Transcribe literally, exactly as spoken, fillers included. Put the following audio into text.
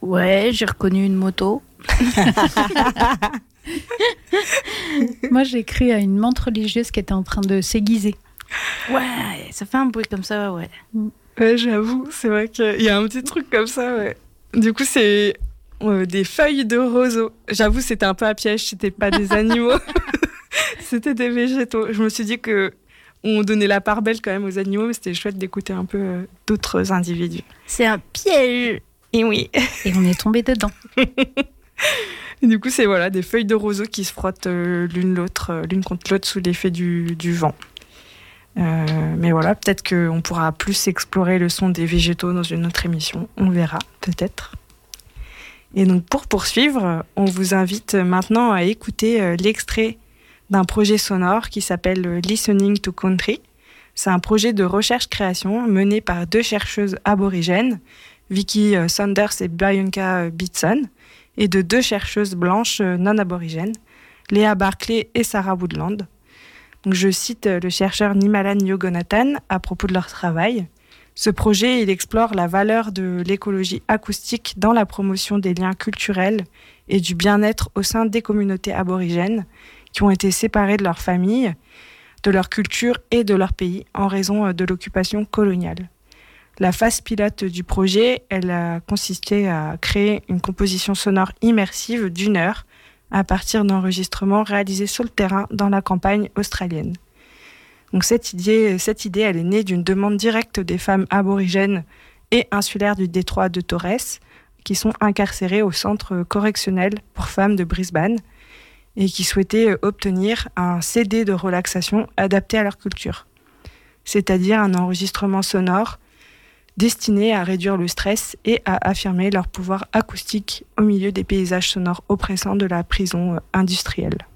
Ouais, j'ai reconnu une moto. Moi, j'ai cru à une menthe religieuse qui était en train de s'aiguiser. Ouais, ça fait un bruit comme ça, ouais. Ouais, j'avoue, c'est vrai qu'il y a un petit truc comme ça, ouais. Du coup, c'est euh, des feuilles de roseau. J'avoue, c'était un peu un piège, c'était pas des animaux, c'était des végétaux. Je me suis dit que on donnait la part belle quand même aux animaux, mais c'était chouette d'écouter un peu euh, d'autres individus. C'est un piège. Et oui. Et on est tombé dedans. Et du coup, c'est voilà, des feuilles de roseau qui se frottent euh, l'une l'autre, euh, l'une contre l'autre sous l'effet du, du vent. Euh, mais voilà, peut-être qu'on pourra plus explorer le son des végétaux dans une autre émission. On verra, peut-être. Et donc, pour poursuivre, on vous invite maintenant à écouter euh, l'extrait d'un projet sonore qui s'appelle euh, Listening to Country. C'est un projet de recherche-création mené par deux chercheuses aborigènes, Vicky Saunders et Bianca Bitson, et de deux chercheuses blanches non aborigènes, Léa Barclay et Sarah Woodland. Donc, je cite le chercheur Nimalan Yogonathan à propos de leur travail. Ce projet, il explore la valeur de l'écologie acoustique dans la promotion des liens culturels et du bien-être au sein des communautés aborigènes qui ont été séparées de leur famille, de leur culture et de leur pays en raison de l'occupation coloniale. La phase pilote du projet, elle a consisté à créer une composition sonore immersive d'une heure à partir d'enregistrements réalisés sur le terrain dans la campagne australienne. Donc cette idée, cette idée, elle est née d'une demande directe des femmes aborigènes et insulaires du détroit de Torres, qui sont incarcérées au centre correctionnel pour femmes de Brisbane et qui souhaitaient obtenir un C D de relaxation adapté à leur culture, c'est-à-dire un enregistrement sonore destiné à réduire le stress et à affirmer leur pouvoir acoustique au milieu des paysages sonores oppressants de la prison industrielle.